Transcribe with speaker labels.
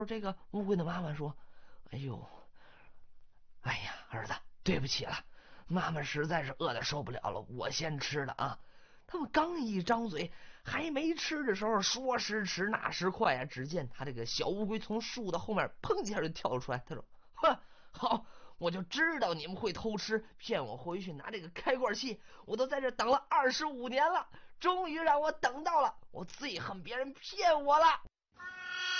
Speaker 1: 这个乌龟的妈妈说：“哎呦，哎呀，儿子，对不起了，妈妈实在是饿得受不了了，我先吃的啊。”他们刚一张嘴，还没吃的时候，说时迟那时快啊！只见他这个小乌龟从树的后面砰一下就跳了出来。他说：“哼，好，我就知道你们会偷吃，骗我回去拿这个开罐器。我都在这等了25年了，终于让我等到了。我最恨别人骗我了。”